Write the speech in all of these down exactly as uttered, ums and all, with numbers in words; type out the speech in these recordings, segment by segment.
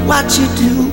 what you do.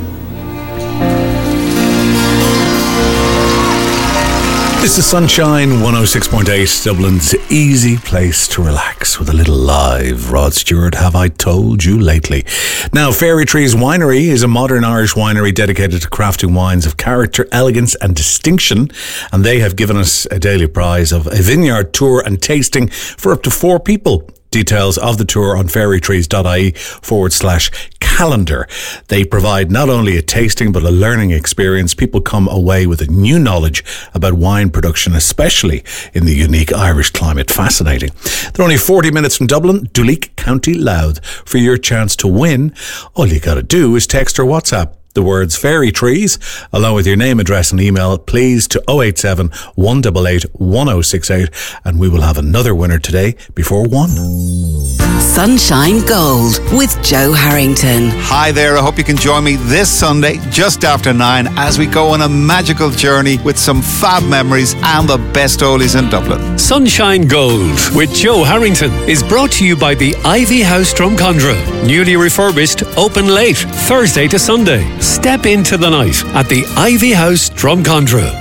This is Sunshine one oh six point eight, Dublin's easy place to relax with a little live Rod Stewart, Have I Told You Lately? Now, Fairy Trees Winery is a modern Irish winery dedicated to crafting wines of character, elegance and distinction, and they have given us a daily prize of a vineyard tour and tasting for up to four people. Details of the tour on fairytrees.ie forward slash calendar. They provide not only a tasting but a learning experience. People come away with a new knowledge about wine production, especially in the unique Irish climate. Fascinating. They're only forty minutes from Dublin, Duleek, County Louth. For your chance to win, all you got to do is text or WhatsApp the words Fairy Trees along with your name, address and email, please, to oh eight seven, one eight eight, one oh six eight, and we will have another winner today before one. Sunshine Gold with Joe Harrington. Hi there, I hope you can join me this Sunday just after nine as we go on a magical journey with some fab memories and the best oldies in Dublin. Sunshine Gold with Joe Harrington is brought to you by the Ivy House Drumcondra. Newly refurbished, open late, Thursday to Sunday. Step into the night at the Ivy House Drumcondra.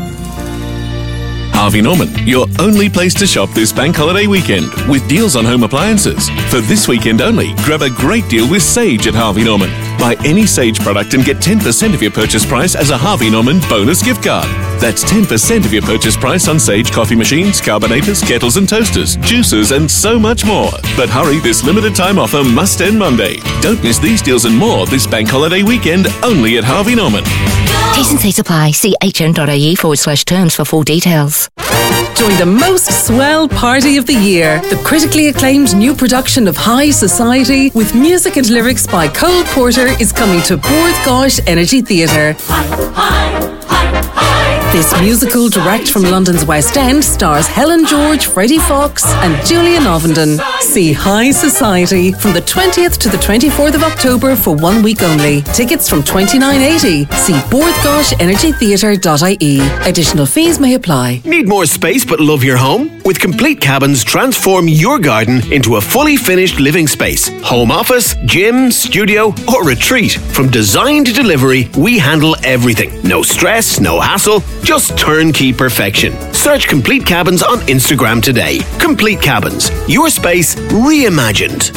Harvey Norman, your only place to shop this bank holiday weekend with deals on home appliances. For this weekend only, grab a great deal with Sage at Harvey Norman. Buy any Sage product and get ten percent of your purchase price as a Harvey Norman bonus gift card. That's ten percent of your purchase price on Sage coffee machines, carbonators, kettles and toasters, juicers and so much more. But hurry, this limited time offer must end Monday. Don't miss these deals and more this bank holiday weekend only at Harvey Norman. T's and C's apply. See hn.ie forward slash terms for full details. Join the most swell party of the year. The critically acclaimed new production of High Society with music and lyrics by Cole Porter is coming to Bord Gáis Energy Theatre. Hi, hi, hi, hi. This musical, direct from London's West End, stars Helen George, Freddie Fox and Julian Ovenden. See High Society from the twentieth to the twenty-fourth of October for one week only. Tickets from twenty-nine eighty. See bord gáis energy theatre dot I E. Additional fees may apply. Need more space but love your home? With Complete Cabins, transform your garden into a fully finished living space. Home office, gym, studio or retreat. From design to delivery, we handle everything. No stress, no hassle, just turnkey perfection. Search Complete Cabins on Instagram today. Complete Cabins, your space reimagined.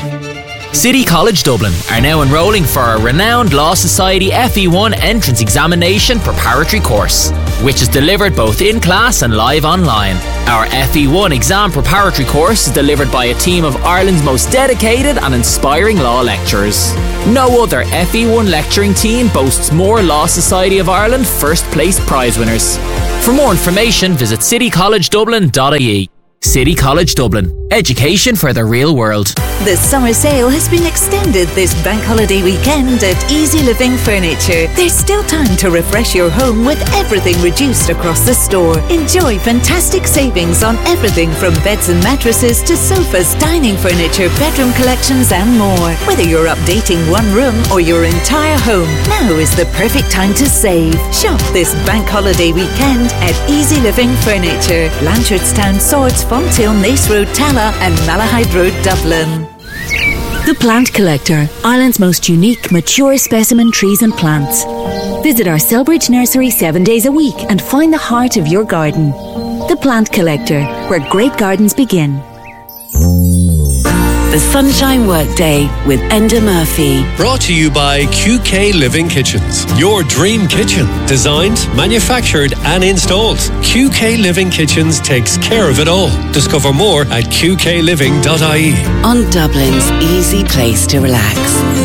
City College Dublin are now enrolling for a renowned Law Society F E one entrance examination preparatory course, which is delivered both in class and live online. Our F E one exam preparatory course is delivered by a team of Ireland's most dedicated and inspiring law lecturers. No other F E one lecturing team boasts more Law Society of Ireland first place prize winners. For more information, visit city college dublin dot I E. City College Dublin. Education for the real world. The summer sale has been extended this bank holiday weekend at Easy Living Furniture. There's still time to refresh your home with everything reduced across the store. Enjoy fantastic savings on everything from beds and mattresses to sofas, dining furniture, bedroom collections and more. Whether you're updating one room or your entire home, now is the perfect time to save. Shop this bank holiday weekend at Easy Living Furniture. Blanchardstown, Swords, Fonthill, Nace Road, Tala and Malahide Road, Dublin. The Plant Collector, Ireland's most unique, mature specimen trees and plants. Visit our Selbridge nursery seven days a week and find the heart of your garden. The Plant Collector, where great gardens begin. The Sunshine Workday with Enda Murphy. Brought to you by Q K Living Kitchens. Your dream kitchen. Designed, manufactured and installed. Q K Living Kitchens takes care of it all. Discover more at q k living dot I E. On Dublin's easy place to relax.